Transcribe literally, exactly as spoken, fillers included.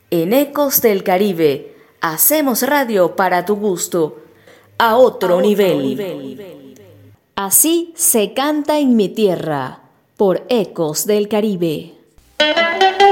En Ecos del Caribe, hacemos radio para tu gusto, a otro, a otro nivel. nivel. Así se canta en mi tierra, por Ecos del Caribe.